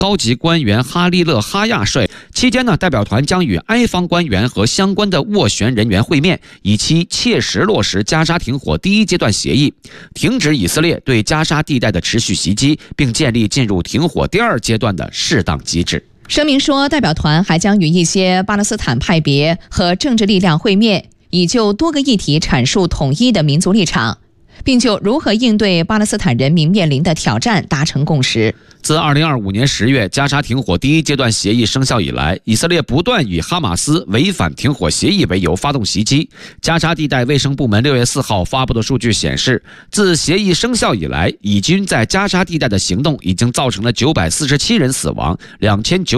高级官员哈利勒·哈亚率。期间呢，代表团将与埃方官员和相关的斡旋人员会面，以期切实落实加沙停火第1阶段协议，停止以色列对加沙地带的持续袭击，并建立进入停火第2阶段的适当机制。 声明说，代表团还将与一些巴勒斯坦派别和政治力量会面，以就多个议题阐述统一的民族立场，并就如何应对巴勒斯坦人民面临的挑战达成共识。 自2025年10月加沙停火第1阶段协议生效以来，以色列不断以哈马斯违反停火协议为由发动袭击。加沙地带卫生部门6月4号发布的数据显示，自协议生效以来，以军在加沙地带的行动已经造成了947人死亡，2900